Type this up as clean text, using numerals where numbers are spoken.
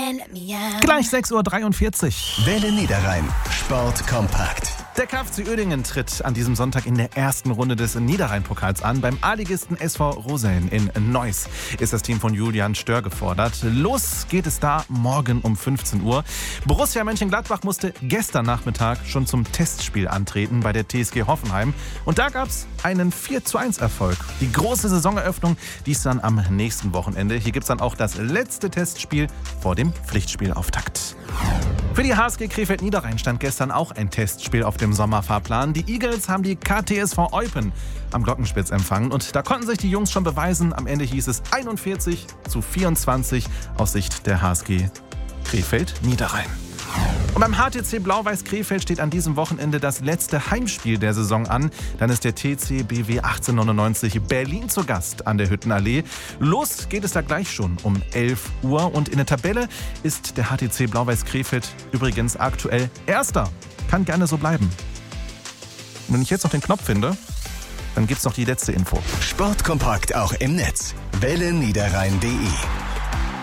Gleich 6:43 Uhr. Welle Niederrhein. Sport kompakt. Der KFC Uerdingen tritt an diesem Sonntag in der ersten Runde des Niederrhein-Pokals an. Beim A-Ligisten SV Roseln in Neuss ist das Team von Julian Stör gefordert. Los geht es da morgen um 15 Uhr. Borussia Mönchengladbach musste gestern Nachmittag schon zum Testspiel antreten bei der TSG Hoffenheim. Und da gab es einen 4:1 Erfolg. Die große Saisoneröffnung, die ist dann am nächsten Wochenende. Hier gibt es dann auch das letzte Testspiel vor dem Pflichtspielauftakt. Für die HSG Krefeld-Niederrhein stand gestern auch ein Testspiel auf dem Sommerfahrplan. Die Eagles haben die KTSV Eupen am Glockenspitz empfangen und da konnten sich die Jungs schon beweisen. Am Ende hieß es 41:24 aus Sicht der HSG Krefeld-Niederrhein. Und beim HTC Blau-Weiß Krefeld steht an diesem Wochenende das letzte Heimspiel der Saison an. Dann ist der TC BW 1899 Berlin zu Gast an der Hüttenallee. Los geht es da gleich schon um 11 Uhr. Und in der Tabelle ist der HTC Blau-Weiß Krefeld übrigens aktuell Erster. Kann gerne so bleiben. Und wenn ich jetzt noch den Knopf finde, dann gibt's noch die letzte Info. Sportkompakt auch im Netz. welleniederrhein.de